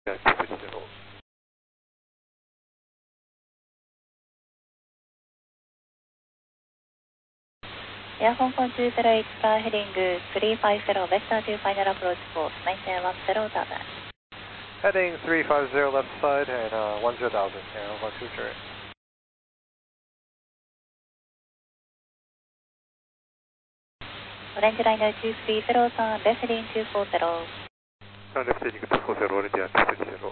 230. Air Hong Kong 208 star heading 350 vector to final approach course, maintain 10 turn. Heading 350 left side and 10,000, Air Hong Kong 208. Orange liner 230 turn left heading 240. Turn left heading 240, orange line 230.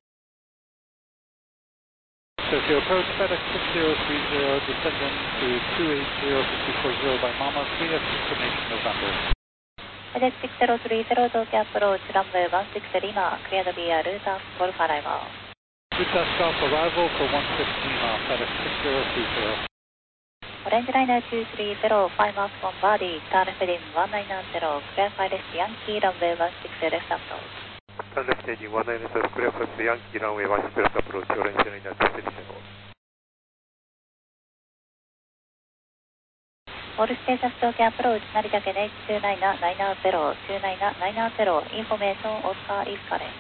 Tokyo approach FedEx 6030, descendant to 280-240 by Mama 3X information November. FedEx 6030 Tokyo approach runway 16 Lima, cleared via route of Golf arrival. Route Golf arrival for 16 Lima, FedEx 6030. Orange liner 230, 5 marks 1 body, turn left heading 190, clear pilot Yankee runway 16 left approach. Turn left heading 190, clear for Yankee runway 16 left approach, orange line 230. All status Tokyo approach, Narita KNH 29990, 29990, information Oscar is correct.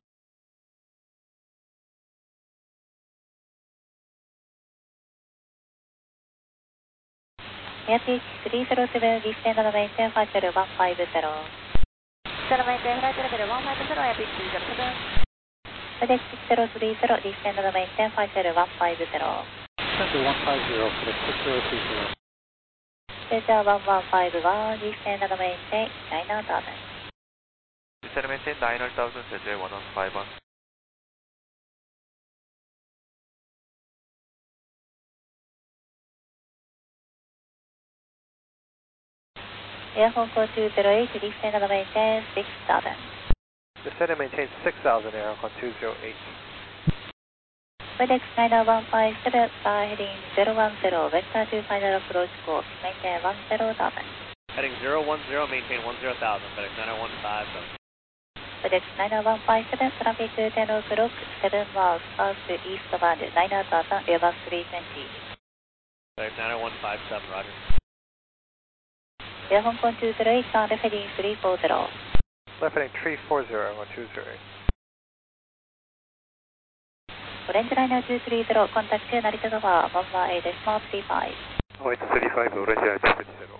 Airpeak 307, descend and maintain flight level 150. Descend and maintain flight level 150, Airpeak 307. FedEx 6030, descend and maintain flight level 150. Descend to 150, FedEx 6030. Cesar 1151, descend and maintain 9000. Descend and maintain 9000, Cesar 1151. Air Hong Kong 208, descend and maintain 6000. Descend and maintain 6,000, Air Hong Kong 208. FedEx 9157, star heading 010, vector to final approach course, maintain 10,000. Heading 010, maintain 10,000, FedEx 9157. FedEx 9157, traffic 10 o'clock, 7 miles south to eastbound 9000, Airbus 320. FedEx 9157, roger. Air Hong Kong 208, turn left heading 340. Left heading 340, Air Hong Kong 208. Orange liner 230, contact Narita Tower, 118.35. 1835, orange line 230.